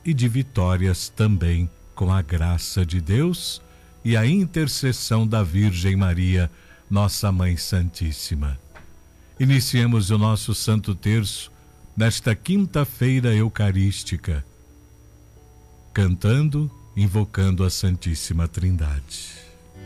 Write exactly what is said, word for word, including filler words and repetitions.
e de vitórias também, com a graça de Deus e a intercessão da Virgem Maria, nossa Mãe Santíssima. Iniciemos o nosso Santo Terço nesta quinta-feira eucarística, cantando, invocando a Santíssima Trindade.